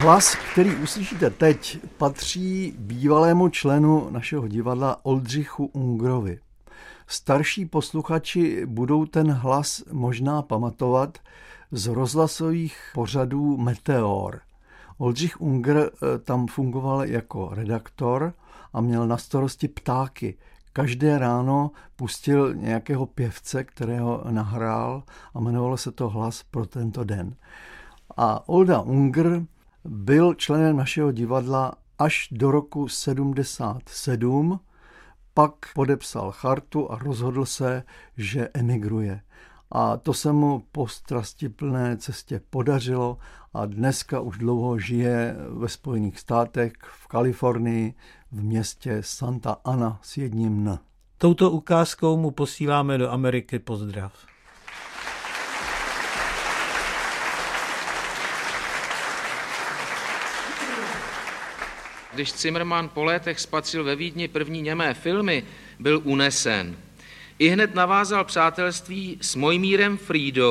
Hlas, který uslyšíte teď, patří bývalému členu našeho divadla Oldřichu Ungrovi. Starší posluchači budou ten hlas možná pamatovat z rozhlasových pořadů Meteor. Oldřich Unger tam fungoval jako redaktor a měl na starosti ptáky. Každé ráno pustil nějakého pěvce, kterého nahrál a jmenovalo se to Hlas pro tento den. A Olda Unger byl členem našeho divadla až do roku 77, pak podepsal chartu a rozhodl se, že emigruje. A to se mu po strastiplné cestě podařilo a dneska už dlouho žije ve Spojených státech, v Kalifornii, v městě Santa Ana s jedním N. Touto ukázkou mu posíláme do Ameriky pozdrav. Když Zimmermann po létech spatřil ve Vídni první němé filmy, byl unesen. Ihned navázal přátelství s Mojmírem Frídou,